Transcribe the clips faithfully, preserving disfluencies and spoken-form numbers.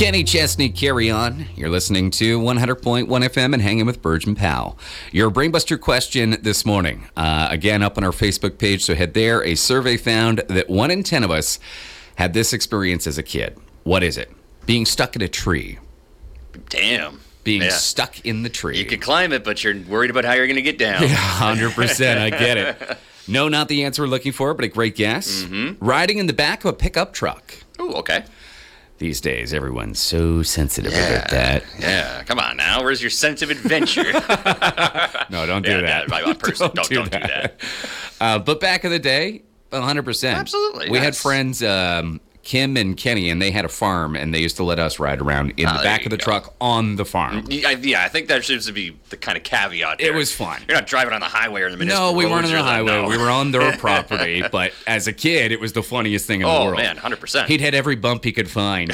Kenny Chesney, carry on. You're listening to one hundred point one F M and hanging with Burge and Powell. Your Brainbuster question this morning, uh, again, up on our Facebook page, so head there. A survey found that one in ten of us had this experience as a kid. What is it? Being stuck in a tree. Damn. Being yeah. stuck in the tree. You can climb it, but you're worried about how you're going to get down. Yeah, one hundred percent. I get it. No, not the answer we're looking for, but a great guess. Mm-hmm. Riding in the back of a pickup truck. Oh, okay. These days, everyone's so sensitive yeah, about that. Yeah, come on now. Where's your sense of adventure? No, don't do yeah, that. that my person. Don't, don't, do don't that. do that. Uh, but back in the day, one hundred percent. Absolutely. We yes. had friends, um, Kim and Kenny, and they had a farm, and they used to let us ride around in oh, the back of the go. truck on the farm. Yeah, yeah, I think that should be the kind of caveat here. It was fun. You're not driving on the highway or in the municipal No, we weren't roads on the or highway. No. We were on their property, but as a kid, it was the funniest thing in oh, the world. Oh, man, one hundred percent. He'd hit every bump he could find.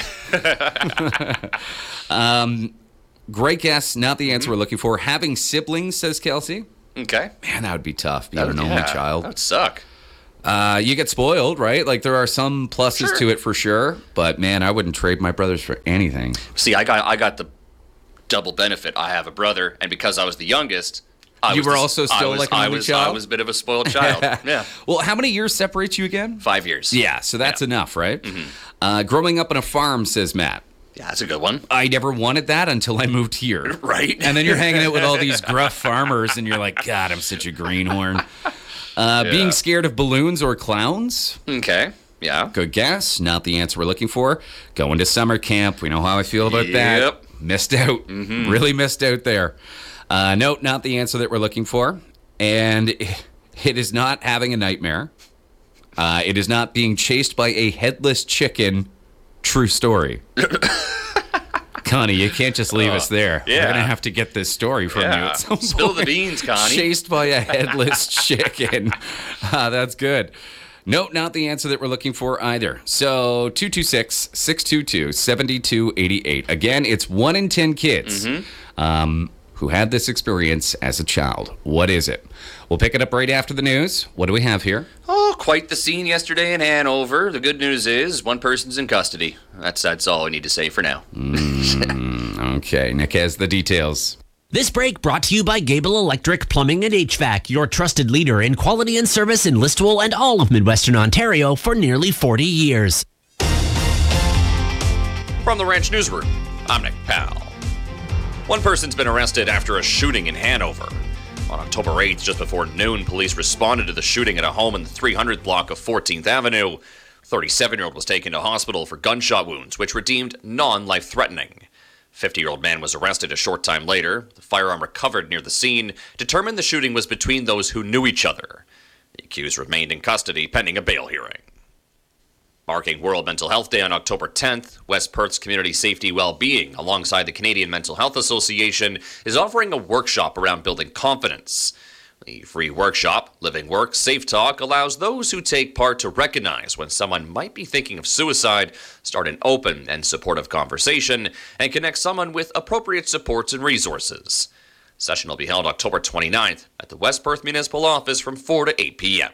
um, great guess. Not the answer mm-hmm. we're looking for. Having siblings, says Kelsey. Okay. Man, that would be tough, being that would, an only yeah, child. That would suck. Uh, you get spoiled, right? Like, there are some pluses sure. to it for sure. But, man, I wouldn't trade my brothers for anything. See, I got I got the double benefit. I have a brother, and because I was the youngest, I you was were the, also still was, like an I only was, child? I was a bit of a spoiled child. Yeah. Well, how many years separates you again? Five years. Yeah, so that's yeah. enough, right? Mm-hmm. Uh, growing up on a farm, says Matt. Yeah, that's a good one. I never wanted that until I moved here. Right. And then you're hanging out with all these gruff farmers, and you're like, God, I'm such a greenhorn. Uh, yeah. Being scared of balloons or clowns? Okay, yeah. Good guess. Not the answer we're looking for. Going to summer camp. We know how I feel about that. Yep. Missed out. Mm-hmm. Really missed out there. Uh, nope, not the answer that we're looking for. And it is not having a nightmare. Uh, it is not being chased by a headless chicken. True story. Connie, you can't just leave uh, us there. Yeah. We're going to have to get this story from yeah. you at some Spill point. the beans, Connie. Chased by a headless chicken. Uh, that's good. Nope, not the answer that we're looking for either. So, two two six, six two two, seven two eight eight. Again, it's one in ten kids mm-hmm. um, who had this experience as a child. What is it? We'll pick it up right after the news. What do we have here? Oh, quite the scene yesterday in Hanover. The good news is one person's in custody. That's that's all I need to say for now. mm, okay, Nick has the details. This break brought to you by Gable Electric Plumbing and H V A C, your trusted leader in quality and service in Listowel and all of Midwestern Ontario for nearly forty years. From the Ranch Newsroom, I'm Nick Powell. One person's been arrested after a shooting in Hanover. On October eighth, just before noon, police responded to the shooting at a home in the three hundredth block of fourteenth Avenue. thirty-seven-year-old was taken to hospital for gunshot wounds, which were deemed non-life-threatening. fifty-year-old man was arrested a short time later. The firearm recovered near the scene determined the shooting was between those who knew each other. The accused remained in custody pending a bail hearing. Marking World Mental Health Day on October tenth, West Perth's Community Safety Wellbeing, alongside the Canadian Mental Health Association, is offering a workshop around building confidence. The free workshop, Living Work Safe Talk, allows those who take part to recognize when someone might be thinking of suicide, start an open and supportive conversation, and connect someone with appropriate supports and resources. Session will be held October twenty-ninth at the West Perth Municipal Office from four to eight p.m.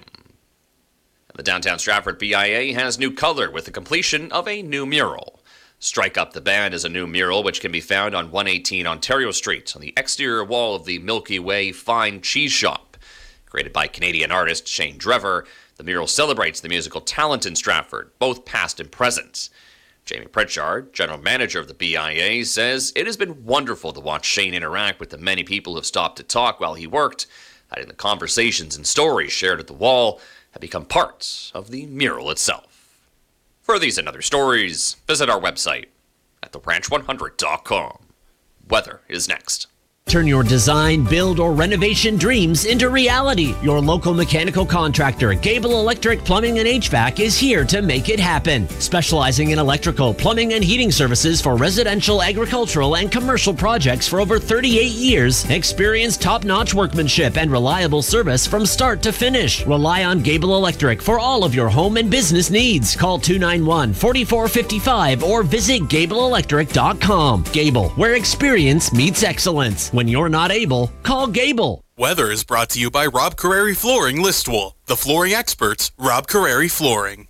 The downtown Stratford B I A has new color with the completion of a new mural. Strike Up the Band is a new mural which can be found on one eighteen Ontario Street on the exterior wall of the Milky Way Fine Cheese Shop. Created by Canadian artist Shane Drever, the mural celebrates the musical talent in Stratford, both past and present. Jamie Pritchard, general manager of the B I A, says it has been wonderful to watch Shane interact with the many people who have stopped to talk while he worked, adding the conversations and stories shared at the wall have become parts of the mural itself. For these and other stories, visit our website at the ranch one hundred dot com. Weather is next. Turn your design, build, or renovation dreams into reality. Your local mechanical contractor, Gable Electric Plumbing and H V A C, is here to make it happen. Specializing in electrical, plumbing, and heating services for residential, agricultural, and commercial projects for over thirty-eight years, experience top-notch workmanship and reliable service from start to finish. Rely on Gable Electric for all of your home and business needs. Call two nine one, four four five five or visit gable electric dot com. Gable, where experience meets excellence. When you're not able, call Gable. Weather is brought to you by Rob Carreri Flooring Listowel. The flooring experts, Rob Carreri Flooring.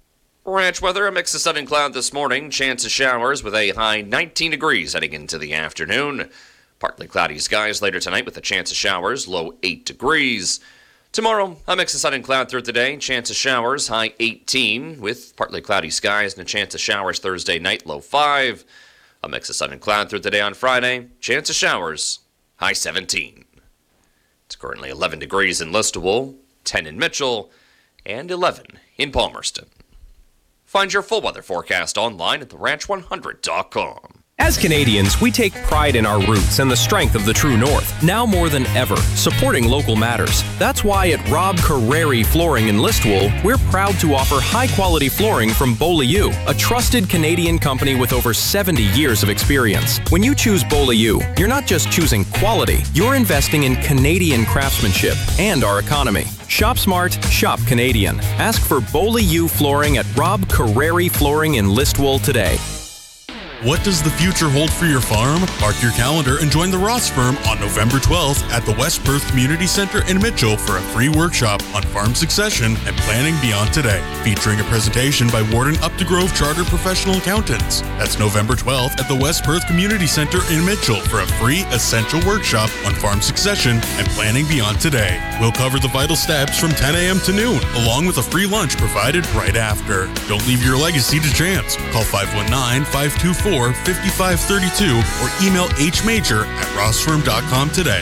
Ranch weather, a mix of sun and cloud this morning. Chance of showers with a high nineteen degrees heading into the afternoon. Partly cloudy skies later tonight with a chance of showers, low eight degrees. Tomorrow, a mix of sun and cloud through the day. Chance of showers, high eighteen, with partly cloudy skies and a chance of showers Thursday night, low five. A mix of sun and cloud through the day on Friday. Chance of showers, high seventeen. It's currently eleven degrees in Listowel, ten in Mitchell, and eleven in Palmerston. Find your full weather forecast online at the ranch one hundred dot com. As Canadians, we take pride in our roots and the strength of the true North. Now more than ever, supporting local matters. That's why at Rob Carreri Flooring in Listowel, we're proud to offer high-quality flooring from Beaulieu, a trusted Canadian company with over seventy years of experience. When you choose Beaulieu, you're not just choosing quality, you're investing in Canadian craftsmanship and our economy. Shop smart, shop Canadian. Ask for Beaulieu Flooring at Rob Carreri Flooring in Listowel today. What does the future hold for your farm? Mark your calendar and join the Ross firm on November twelfth at the West Perth Community Center in Mitchell for a free workshop on farm succession and planning beyond today, featuring a presentation by Warden Updegrove Chartered Professional Accountants. That's November twelfth at the West Perth Community Center in Mitchell for a free essential workshop on farm succession and planning beyond today. We'll cover the vital steps from ten a.m. to noon, along with a free lunch provided right after. Don't leave your legacy to chance. Call five one nine, five two four, five five three two or email hmajor at ross firm dot com today.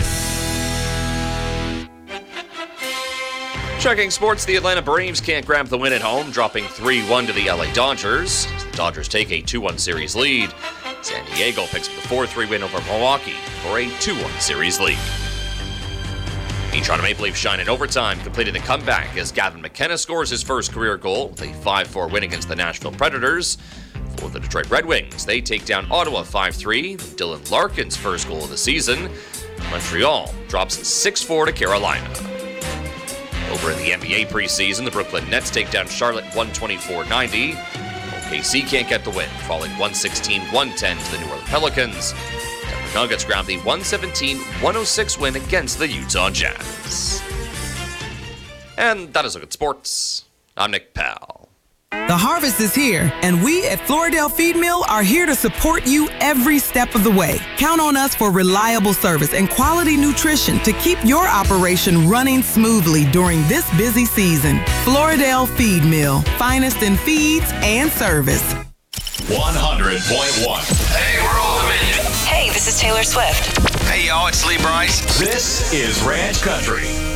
Checking sports, the Atlanta Braves can't grab the win at home, dropping three one to the L A Dodgers. The Dodgers take a two one series lead. San Diego picks up the four three win over Milwaukee for a two one series lead. The Toronto Maple Leafs shine in overtime, completing the comeback as Gavin McKenna scores his first career goal with a five four win against the Nashville Predators. For the Detroit Red Wings, they take down Ottawa five three. Dylan Larkin's first goal of the season. Montreal drops six four to Carolina. Over in the N B A preseason, the Brooklyn Nets take down Charlotte one twenty-four ninety. O K C can't get the win, falling one sixteen one ten to the New Orleans Pelicans. Denver Nuggets grab the one seventeen one oh six win against the Utah Jazz. And that is a look at sports. I'm Nick Powell. The harvest is here, and we at Floridale Feed Mill are here to support you every step of the way. Count on us for reliable service and quality nutrition to keep your operation running smoothly during this busy season. Floridale Feed Mill, finest in feeds and service. one hundred point one. Hey, we're all Dominion. Hey, this is Taylor Swift. Hey, y'all, it's Lee Bryce. This is Ranch Country.